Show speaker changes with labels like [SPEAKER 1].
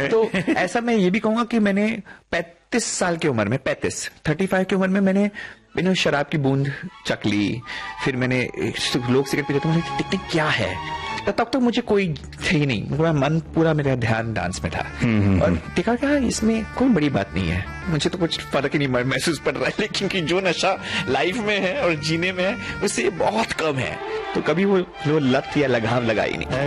[SPEAKER 1] तो ऐसा मैं ये भी कहूंगा कि मैंने 35 साल की उम्र में 35 की उम्र में मैंने शराब की बूंद चख ली। फिर मैंने लोग सिगरेट पीते तो मैंने देखते क्या है, तब तक मुझे कोई थे ही नहीं, मेरा मन पूरा, मेरा ध्यान डांस में था। और देखा क्या इसमें कोई बड़ी बात नहीं है, मुझे तो कुछ फर्क ही नहीं महसूस पड़ रहा है, लेकिन कि जो नशा लाइफ में है और जीने में है उससे बहुत कम है, तो कभी वो लत या लगाम लगाई नहीं।